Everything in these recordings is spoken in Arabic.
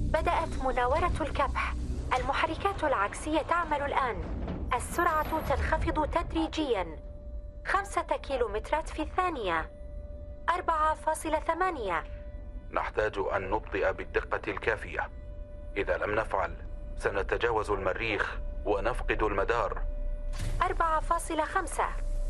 بدأت مناورة الكبح. المحركات العكسية تعمل الآن. السرعة تنخفض تدريجياً. 5 كيلومترات في الثانية. 4.8. نحتاج أن نبطئ بالدقة الكافية. إذا لم نفعل سنتجاوز المريخ ونفقد المدار. 4.5.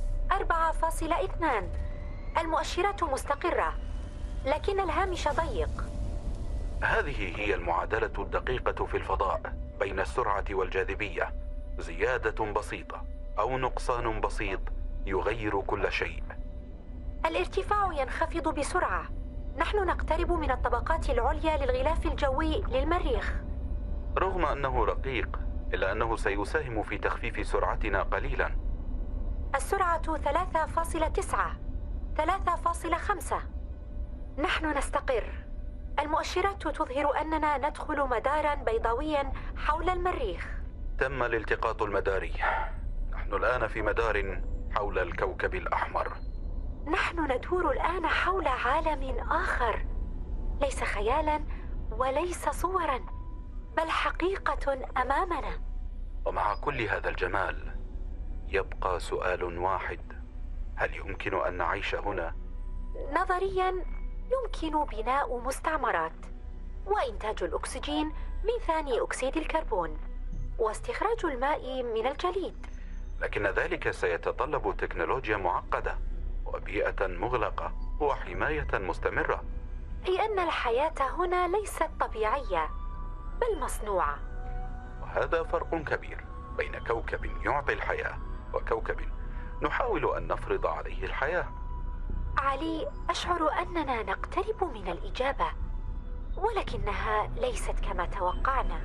4.2. المؤشرات مستقرة، لكن الهامش ضيق. هذه هي المعادلة الدقيقة في الفضاء بين السرعة والجاذبية. زيادة بسيطة أو نقصان بسيط يغير كل شيء. الارتفاع ينخفض بسرعة. نحن نقترب من الطبقات العليا للغلاف الجوي للمريخ. رغم أنه رقيق، إلا أنه سيساهم في تخفيف سرعتنا قليلا. السرعة 3.9. 3.5. نحن نستقر. المؤشرات تظهر أننا ندخل مداراً بيضاوياً حول المريخ. تم الالتقاط المداري. نحن الآن في مدار حول الكوكب الأحمر. نحن ندور الآن حول عالم آخر، ليس خيالاً وليس صوراً، بل حقيقة أمامنا. ومع كل هذا الجمال يبقى سؤال واحد: هل يمكن أن نعيش هنا؟ نظرياً يمكن بناء مستعمرات، وإنتاج الأكسجين من ثاني أكسيد الكربون، واستخراج الماء من الجليد. لكن ذلك سيتطلب تكنولوجيا معقدة وبيئة مغلقة وحماية مستمرة. أي أن الحياة هنا ليست طبيعية بل مصنوعة. وهذا فرق كبير بين كوكب يعطي الحياة وكوكب نحاول أن نفرض عليه الحياة. علي، أشعر أننا نقترب من الإجابة، ولكنها ليست كما توقعنا.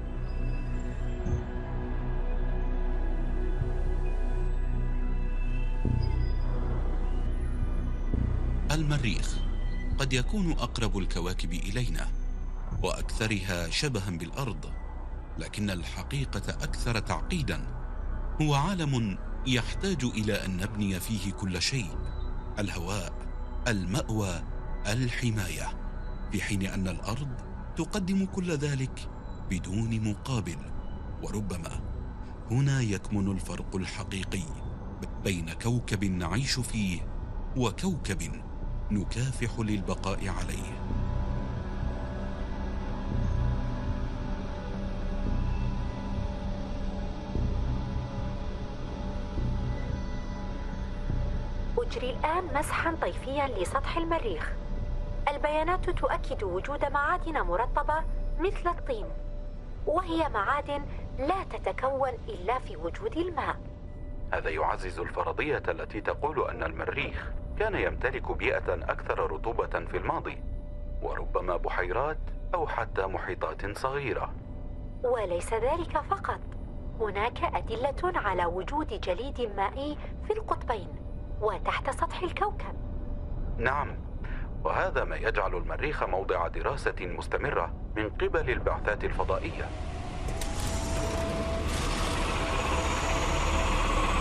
المريخ قد يكون أقرب الكواكب إلينا وأكثرها شبها بالأرض، لكن الحقيقة أكثر تعقيدا. هو عالم يحتاج إلى أن نبني فيه كل شيء: الهواء، المأوى، الحماية، في حين أن الأرض تقدم كل ذلك بدون مقابل. وربما هنا يكمن الفرق الحقيقي بين كوكب نعيش فيه وكوكب نكافح للبقاء عليه. أجري الآن مسحاً طيفياً لسطح المريخ. البيانات تؤكد وجود معادن مرطبة مثل الطين، وهي معادن لا تتكون إلا في وجود الماء. هذا يعزز الفرضية التي تقول أن المريخ كان يمتلك بيئة أكثر رطوبة في الماضي، وربما بحيرات أو حتى محيطات صغيرة. وليس ذلك فقط، هناك أدلة على وجود جليد مائي في القطبين وتحت سطح الكوكب. نعم، وهذا ما يجعل المريخ موضع دراسة مستمرة من قبل البعثات الفضائية.